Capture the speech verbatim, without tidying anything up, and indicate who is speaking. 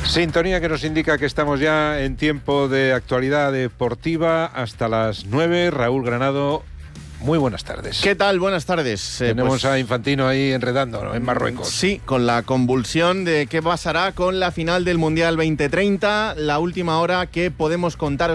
Speaker 1: Sintonía que nos indica que estamos ya en tiempo de actualidad deportiva hasta las nueve. Raúl Granado, muy buenas tardes.
Speaker 2: ¿Qué tal? Buenas tardes.
Speaker 1: Eh, Tenemos
Speaker 2: pues,
Speaker 1: a Infantino ahí enredando, ¿no?, en Marruecos.
Speaker 2: Sí, con la convulsión de qué pasará con la final del Mundial veinte treinta, la última hora que podemos contar